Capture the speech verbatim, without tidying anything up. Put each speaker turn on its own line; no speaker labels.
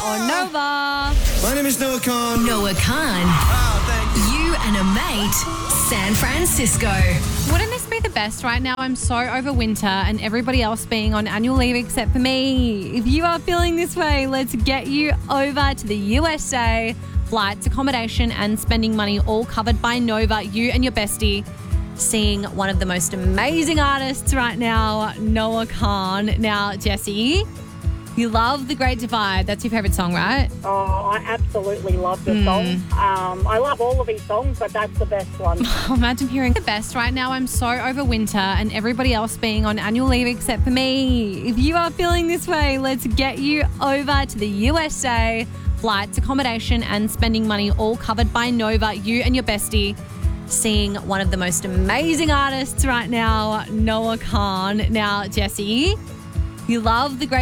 on Nova.
My name is Noah Khan.
Noah Khan.
Oh, thank you.
You and a mate, San Francisco.
Wouldn't this be the best right now? I'm so over winter and everybody else being on annual leave except for me. If you are feeling this way, let's get you over to the U S A. Flights, accommodation and spending money all covered by Nova. You and your bestie seeing one of the most amazing artists right now, Noah Khan. Now, Jessie, you love The Great Divide. That's your favourite song, right?
Oh, I absolutely love the
Mm.
song. Um, I love all of his songs, but that's the best one.
Oh, imagine hearing the best right now. I'm so over winter and everybody else being on annual leave except for me. If you are feeling this way, let's get you over to the U S A. Flights, accommodation and spending money all covered by Nova. You and your bestie seeing one of the most amazing artists right now, Noah Khan. Now, Jessie, you love The Great